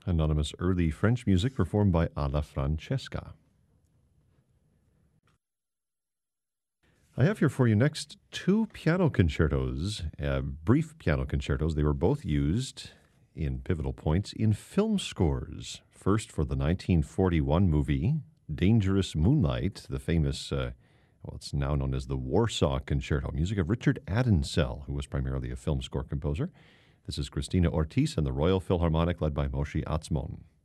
Anonymous early French music performed by Alla Francesca. I have here for you next two piano concertos, brief piano concertos. They were both used in pivotal points in film scores. First for the 1941 movie Dangerous Moonlight, the famous, it's now known as the Warsaw Concerto, music of Richard Adensel, who was primarily a film score composer. This is Christina Ortiz and the Royal Philharmonic led by Moshe Atzmon.